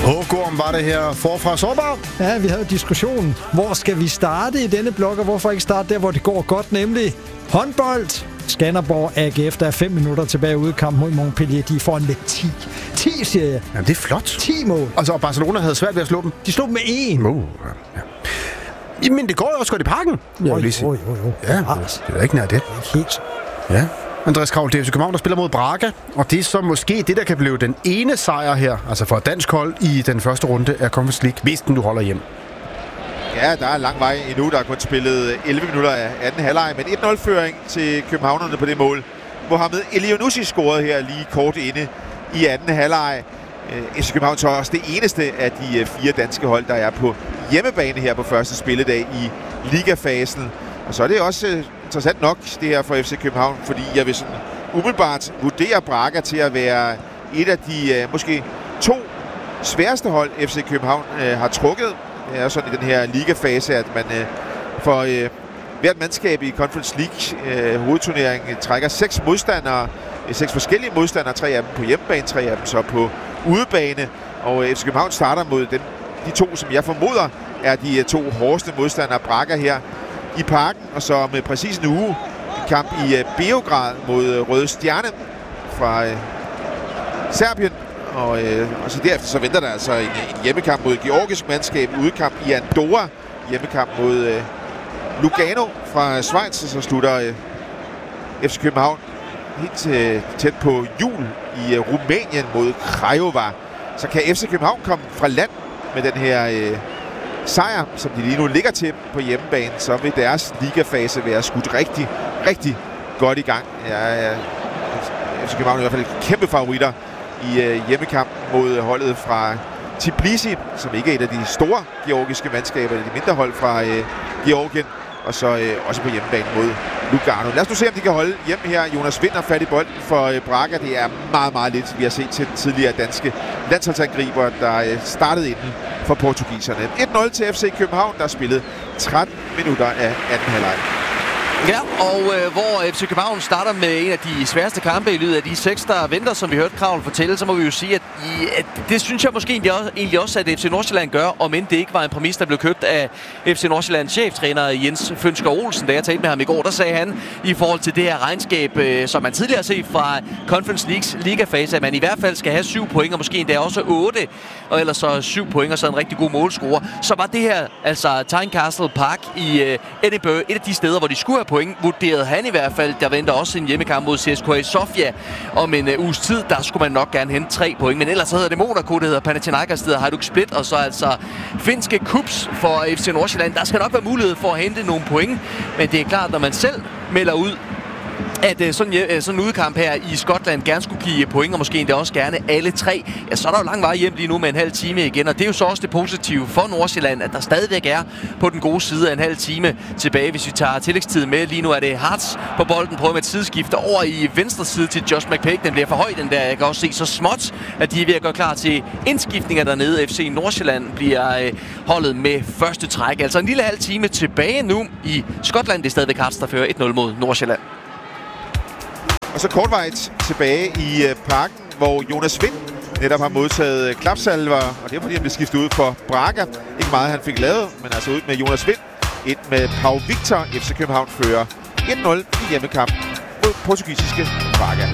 Hågorm var det her forfra sårbar. Ja, vi havde diskussionen. Hvor skal vi starte i denne blok, og hvorfor ikke starte der, hvor det går godt, nemlig håndbold. Skanderborg AGF, der er 5 minutter tilbage ude i kamp mod Montpellier. De får en med 10. 10, siger jeg. Jamen, det er flot. 10 mål. Altså, og Barcelona havde svært ved at slå dem. De slog dem med 1. Ja. Men det går jo også godt i parken. Jo. Ja, det er ikke nær det. Helt. Ja. Andreas Kravl, det er København, der spiller mod Braga, og det er så måske det, der kan blive den ene sejr her, altså for et dansk hold i den første runde af Conference League, hvis den du holder hjem. Ja, der er lang vej endnu. Der er kun spillet 11 minutter af anden halvleg, men 1-0-føring til københavnerne på det mål. Mohamed Elyounoussi scorede her lige kort inde i anden halvleg. FC København så også det eneste af de 4 danske hold, der er på hjemmebane her på første spilledag i ligafasen. Og så er det også interessant nok, det her for FC København, fordi jeg vil sådan umiddelbart vurdere Braga til at være et af de måske 2 sværeste hold, FC København har trukket. Det er sådan i den her ligafase, at man for hvert mandskab i Conference League hovedturneringen trækker 6 modstandere, 6 forskellige modstandere, 3 af dem på hjemmebane, 3 af dem så på udebane. Og FC København starter mod de 2, som jeg formoder er de 2 hårdeste modstandere, Braga her i parken, og så med præcis en uge en kamp i Beograd mod Røde Stjerne fra Serbien. Og så derefter så venter der altså en hjemmekamp mod georgisk mandskab, udekamp i Andorra, hjemmekamp mod Lugano fra Schweiz, og så slutter FC København helt tæt på jul i Rumænien mod Craiova. Så kan FC København komme fra land med den her sejr, som de lige nu ligger til på hjemmebane, så vil deres ligafase være skudt rigtig, rigtig godt i gang. FC København er i hvert fald kæmpe favoritter i hjemmekampen mod holdet fra Tbilisi, som ikke er et af de store georgiske mandskaber, eller de mindre hold fra Georgien, og så også på hjemmebane mod Lugano. Lad os nu se, om de kan holde hjem her. Jonas Vind har fat i bolden for Braga. Det er meget, meget lidt, vi har set til den tidligere danske landsholdsangriber, der startede inden for portugiserne. 1-0 til FC København, der spillet 13 minutter af anden halvleg. Ja, og hvor FC København starter med en af de sværeste kampe i løbet af de 6, der venter, som vi hørte Kravl fortælle, så må vi jo sige, at det synes jeg måske egentlig også, at FC Nordsjælland gør, om end det ikke var en præmis, der blev købt af FC Nordsjællands cheftræner Jens Fønsker Olsen. Da jeg talte med ham i går, der sagde han i forhold til det her regnskab, som man tidligere har set fra Conference Leagues ligafase, at man i hvert fald skal have 7 point, og måske endda også 8, og ellers så 7 point, og så en rigtig god målscorer. Så var det her, altså Tynecastle Park i Edinburgh, et af de steder, hvor de skulle have point, vurderede han i hvert fald. Der venter også en hjemmekamp mod CSKA Sofia om en uges tid. Der skulle man nok gerne hente 3 point. Men ellers så hedder det Monaco, det hedder Panathinaikos, det hedder Hajduk Split, og så altså finske kups for FC Nordsjælland. Der skal nok være mulighed for at hente nogle point. Men det er klart, når man selv melder ud, at sådan en udkamp her i Skotland gerne skulle give point, og måske endda også gerne alle 3, ja, så er der jo lang vej hjem lige nu med en halv time igen, og det er jo så også det positive for Nordsjælland, at der stadigvæk er på den gode side af en halv time tilbage, hvis vi tager tillægstiden med. Lige nu er det Hartz på bolden, prøver med et sideskifte over i venstre side til Josh McPake. Den bliver for høj, den der. Jeg kan også se så småt, at de er ved at gøre klar til indskiftninger dernede. FC Nordsjælland bliver holdet med første træk. Altså en lille halv time tilbage nu i Skotland. Det er stadigvæk Hartz, der fører 1-0 mod Nordsjælland. Og så kortvejt tilbage i parken, hvor Jonas Vind netop har modtaget klapsalver, og det er fordi han blev skiftet ud for Braga. Ikke meget han fik lavet, men altså ud med Jonas Vind. Et med Pau Victor. FC København fører 1-0 i hjemmekamp mod portugisiske Braga.